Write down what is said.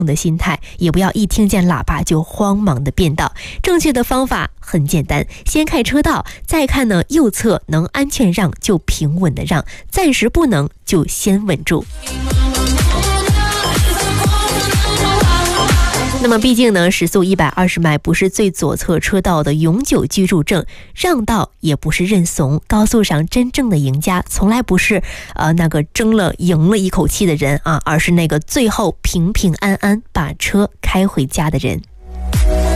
的心态，也不要一听见喇叭就慌忙的变道。正确的方法很简单，先看车道，再看呢右侧能安全让就平稳的让，暂时不能就先稳住。那么毕竟呢，时速120迈不是最左侧车道的永久居住证，让道也不是认怂。高速上真正的赢家，从来不是那个赢了一口气的人啊，而是那个最后平平安安把车开回家的人。